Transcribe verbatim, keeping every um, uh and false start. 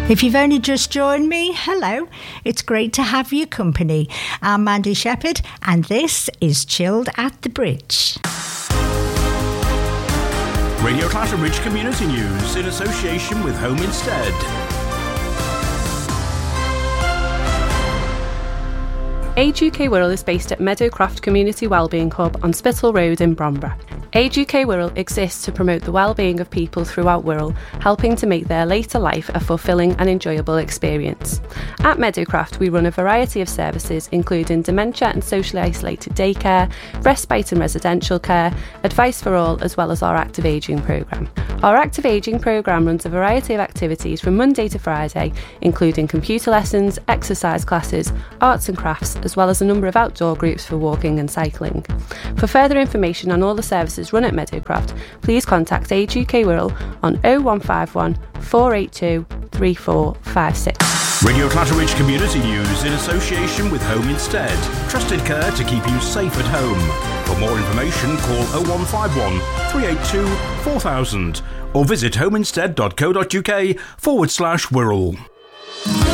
If you've only just joined me, hello. It's great to have your company. I'm Mandy Shepherd, and this is Chilled at the Bridge. Radio Clatterbridge Community News in association with Home Instead. Age U K Wirral is based at Meadowcroft Community Wellbeing Hub on Spittal Road in Bromborough. Age U K Wirral exists to promote the well-being of people throughout Wirral, helping to make their later life a fulfilling and enjoyable experience. At Meadowcroft, we run a variety of services including dementia and socially isolated daycare, respite and residential care, advice for all, as well as our active ageing programme. Our active ageing programme runs a variety of activities from Monday to Friday, including computer lessons, exercise classes, arts and crafts, as well as a number of outdoor groups for walking and cycling. For further information on all the services run at Meadowcroft, please contact Age U K Wirral on oh one five one, four eight two, three four five six. Radio Clatterbridge Community News in association with Home Instead. Trusted care to keep you safe at home. For more information, call oh one five one, three eight two, four thousand or visit homeinstead.co.uk forward slash Wirral.